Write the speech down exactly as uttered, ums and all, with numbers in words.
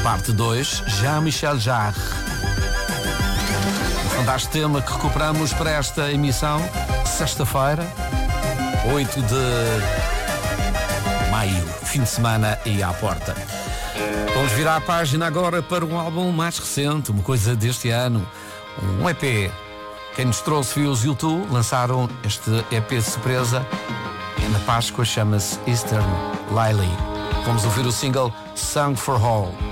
Parte dois, Jean-Michel Jarre. Um fantástico tema que recuperamos para esta emissão, sexta-feira, oito de maio, fim de semana e à porta. Vamos virar a página agora para um álbum mais recente, uma coisa deste ano, um E P. Quem nos trouxe foi os U dois, lançaram este E P de surpresa na Páscoa, chama-se Eastern Lily. Vamos ouvir o single Song for All.